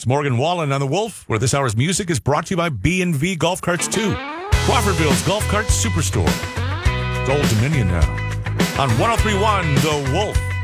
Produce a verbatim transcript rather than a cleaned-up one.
It's Morgan Wallen on The Wolf, where this hour's music is brought to you by B and V Golf Carts two, Crawfordville's Golf Cart Superstore. It's Old Dominion now on one oh three point one The Wolf.